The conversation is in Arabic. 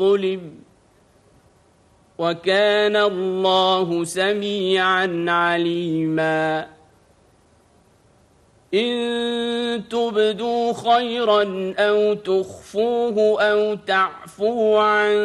ظلم وكان الله سميعا عليما إن تبدوا خيرا أو تخفوه أو تعفوا عن